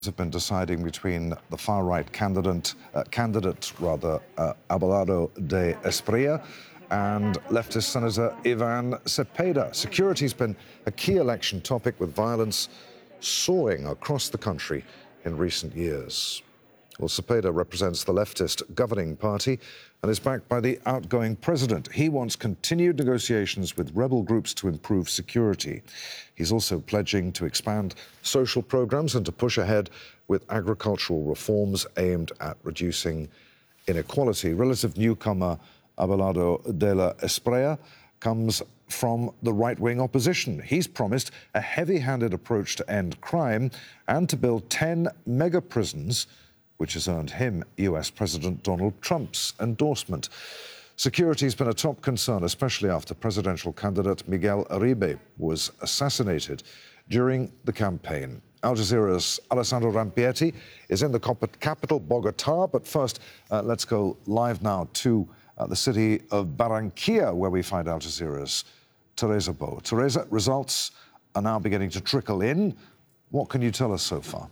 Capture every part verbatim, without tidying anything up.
have been deciding between the far-right candidate, uh, candidate rather, uh, Abelardo de Espriella and leftist Senator Ivan Cepeda. Security has been a key election topic, with violence soaring across the country in recent years. Well, Cepeda represents the leftist governing party and is backed by the outgoing president. He wants continued negotiations with rebel groups to improve security. He's also pledging to expand social programs and to push ahead with agricultural reforms aimed at reducing inequality. Relative newcomer Abelardo de la Espriella comes from the right-wing opposition. He's promised a heavy-handed approach to end crime and to build ten mega prisons, which has earned him U S President Donald Trump's endorsement. Security has been a top concern, especially after presidential candidate Miguel Uribe was assassinated during the campaign. Al Jazeera's Alessandro Rampietti is in the capital, Bogota. But first, uh, let's go live now to uh, the city of Barranquilla, where we find Al Jazeera's Teresa Bo. Teresa, results are now beginning to trickle in. What can you tell us so far?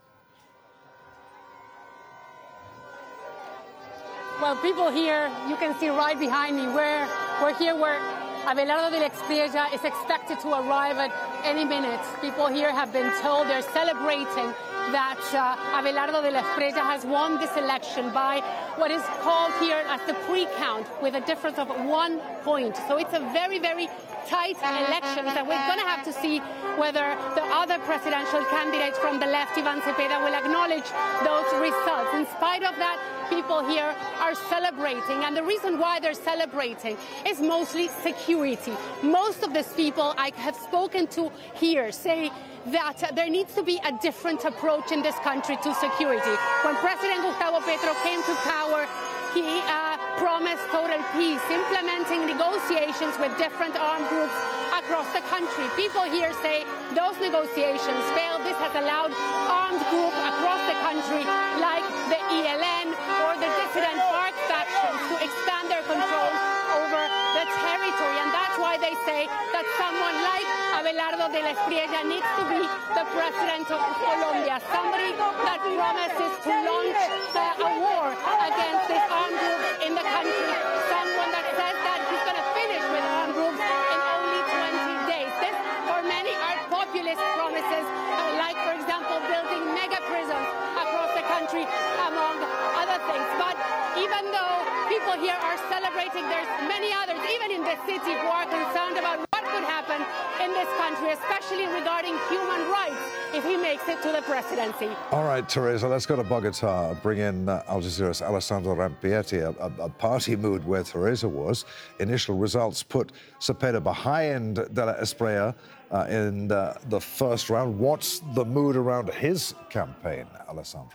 Well, people here, you can see right behind me, where we're here where Abelardo de la Espriella is expected to arrive at any minute. People here have been told they're celebrating that uh, Abelardo de la Espriella has won this election by what is called here as the pre-count, with a difference of one point. So it's a very, very tight election that we're going to have to see whether the other presidential candidates from the left, Ivan Cepeda, will acknowledge those results. In spite of that, people here are celebrating, and the reason why they're celebrating is mostly security. Most of these people I have spoken to here say that there needs to be a different approach in this country to security. When President Gustavo Petro came to power, he uh, promised total peace, implementing negotiations with different armed groups across the country. People here say those negotiations failed. This has allowed armed groups across the country, like the E L N or the dissident FARC factions, to expand their control over the territory. And that's why they say that someone like Abelardo de la Espriella needs to be the president of Colombia, somebody that promises to launch uh, a war against these armed groups in the country, someone that says that he's going to finish with armed groups in only twenty days. This, for many, are populist promises, uh, like, for example, building mega prisons across the country, among other things. But even though people here are celebrating, there's many others, even in the city, who are concerned about what could happen in this country, especially regarding human rights, if he makes it to the presidency. All right, Teresa, let's go to Bogota, bring in uh, Al Jazeera's Alessandro Rampietti, a, a, a party mood where Teresa was. Initial results put Cepeda behind de la Espriella uh, in uh, the first round. What's the mood around his campaign, Alessandro?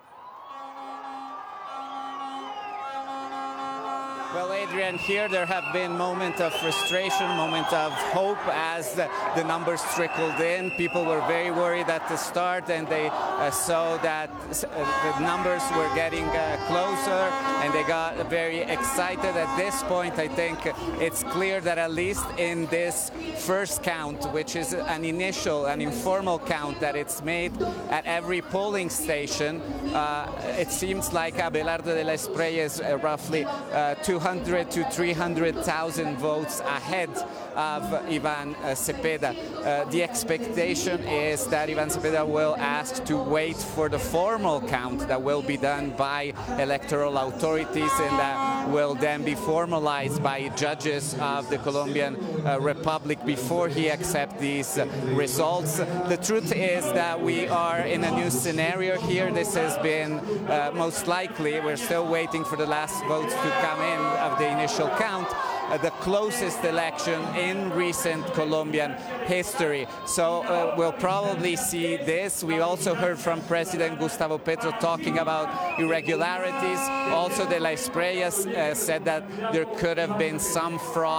Well, Adrian, here there have been moments of frustration, moments of hope as the, the numbers trickled in. People were very worried at the start, and they uh, saw that uh, the numbers were getting uh, closer, and they got very excited. At this point, I think it's clear that at least in this first count, which is an initial, an informal count that it's made at every polling station, uh, it seems like Abelardo de la Espriella is uh, roughly uh, two hundred to three hundred thousand votes ahead of Ivan uh, Cepeda. Uh, the expectation is that Ivan Cepeda will ask to wait for the formal count that will be done by electoral authorities, and that will then be formalized by judges of the Colombian uh, Republic before he accepts these uh, results. The truth is that we are in a new scenario here. This has been uh, most likely, we're still waiting for the last votes to come in of the initial count, uh, the closest election in recent Colombian history. So uh, we'll probably see this. We also heard from President Gustavo Petro talking about irregularities. Also, de la Espriella uh, said that there could have been some fraud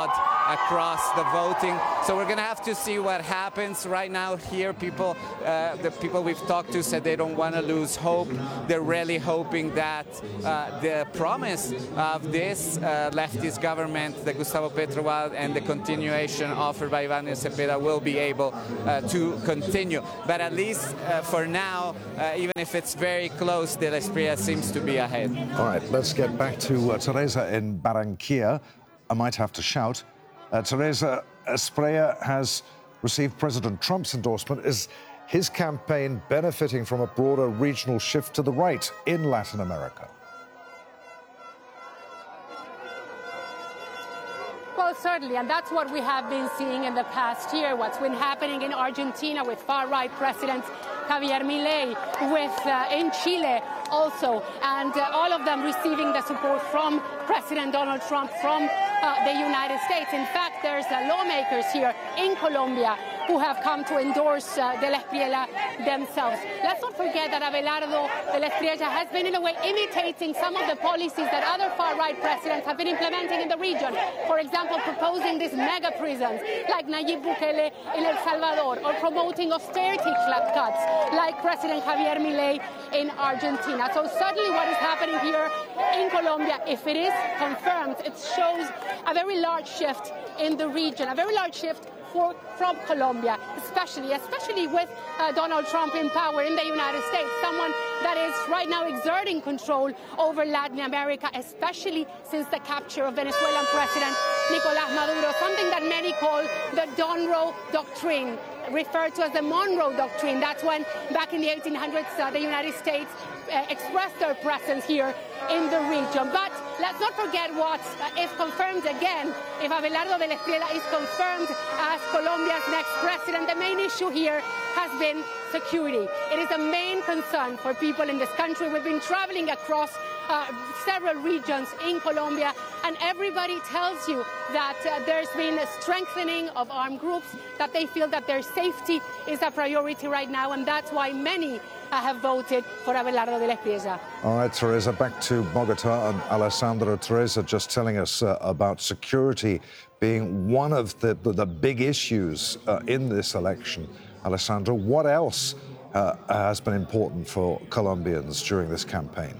across the voting. So we're going to have to see what happens. Right now here, people, uh, the people we've talked to said they don't want to lose hope. They're really hoping that uh, the promise of this uh, leftist government, the Gustavo Petro one, and the continuation offered by Iván Cepeda will be able uh, to continue. But at least uh, for now, uh, even if it's very close, De la Espriella seems to be ahead. All right, let's get back to uh, Teresa in Barranquilla. I might have to shout. Uh, Teresa, Espriella has received President Trump's endorsement. Is his campaign benefiting from a broader regional shift to the right in Latin America? Well, certainly, and that's what we have been seeing in the past year, what's been happening in Argentina with far-right President Javier Milei, with uh, in Chile also, and uh, all of them receiving the support from President Donald Trump, from uh, the United States. In fact, there's uh, lawmakers here in Colombia who have come to endorse uh, De la Espriella themselves. Let's not forget that Abelardo De la Espriella has been, in a way, imitating some of the policies that other far-right presidents have been implementing in the region. For example, proposing these mega prisons, like Nayib Bukele in El Salvador, or promoting austerity cuts, like President Javier Milei in Argentina. So suddenly what is happening here in Colombia, if it is confirmed, it shows a very large shift in the region, a very large shift For, from Colombia, especially, especially with uh, Donald Trump in power in the United States, someone that is right now exerting control over Latin America, especially since the capture of Venezuelan President Nicolás Maduro, something that many call the Donroe Doctrine, referred to as the Monroe Doctrine. That's when, back in the eighteen hundreds, uh, the United States uh, expressed their presence here in the region. But let's not forget what, uh, if confirmed again, if Abelardo de la Espriella is confirmed as Colombia's next president, the main issue here has been security. It is a main concern for people in this country. We've been traveling across uh, several regions in Colombia, and everybody tells you that uh, there's been a strengthening of armed groups, that they feel that their safety is a priority right now, and that's why many uh, have voted for Abelardo de la Espriella. All right, Teresa, back to Bogota, and Alessandro. Teresa just telling us uh, about security being one of the, the, the big issues uh, in this election. Alessandro, what else uh, has been important for Colombians during this campaign?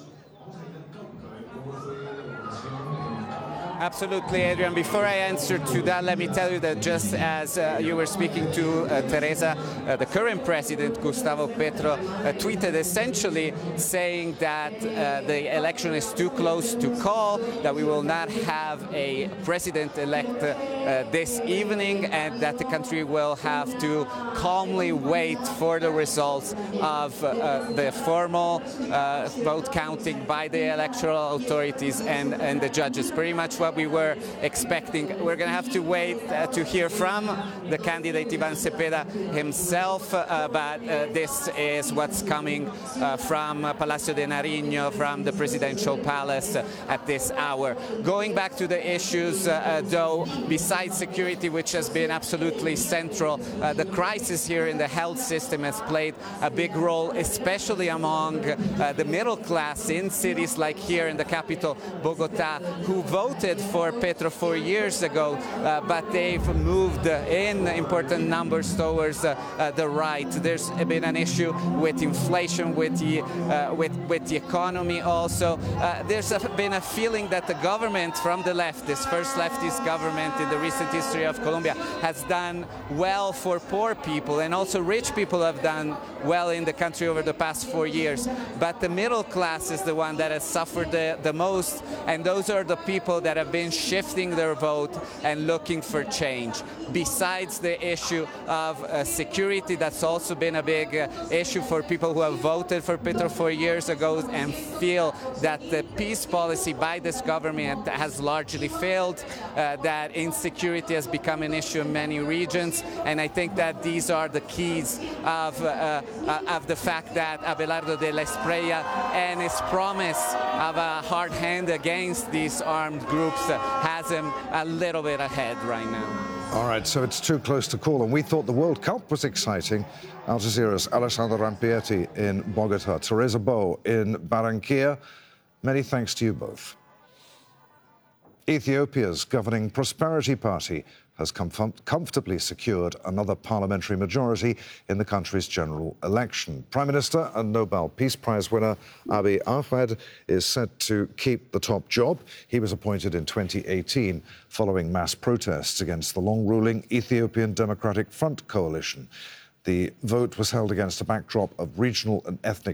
Absolutely, Adrian. Before I answer to that, let me tell you that just as uh, you were speaking to uh, Teresa, uh, the current president, Gustavo Petro, uh, tweeted essentially saying that uh, the election is too close to call, that we will not have a president-elect uh, this evening, and that the country will have to calmly wait for the results of uh, the formal uh, vote counting by the electoral authorities and, and the judges. Pretty much what we were expecting. We're going to have to wait uh, to hear from the candidate Iván Cepeda himself, uh, but uh, this is what's coming uh, from uh, Palacio de Nariño, from the presidential palace uh, at this hour. Going back to the issues, uh, though, besides security, which has been absolutely central, uh, the crisis here in the health system has played a big role, especially among uh, the middle class in cities like here in the capital, Bogota, who voted for Petro four years ago, uh, but they've moved uh, in important numbers towards uh, uh, the right. There's been an issue with inflation, with the uh, with with the economy also. Uh, there's a, been a feeling that the government from the left, this first leftist government in the recent history of Colombia, has done well for poor people, and also rich people have done well in the country over the past four years. But the middle class is the one that has suffered the, the most, and those are the people that have been shifting their vote and looking for change. Besides the issue of uh, security, that's also been a big uh, issue for people who have voted for Petro four years ago and feel that the peace policy by this government has largely failed, uh, that insecurity has become an issue in many regions, and I think that these are the keys of, uh, uh, of the fact that Abelardo de la Espriella and his promise of a hard hand against these armed groups uh, has him a little bit ahead right now. All right, so it's too close to call, and we thought the World Cup was exciting. Al Jazeera's Alessandro Rampietti in Bogota, Teresa Bo in Barranquilla. Many thanks to you both. Ethiopia's governing Prosperity Party has comf- comfortably secured another parliamentary majority in the country's general election. Prime Minister and Nobel Peace Prize winner Abiy Ahmed is set to keep the top job. He was appointed in twenty eighteen following mass protests against the long-ruling Ethiopian Democratic Front coalition. The vote was held against a backdrop of regional and ethnic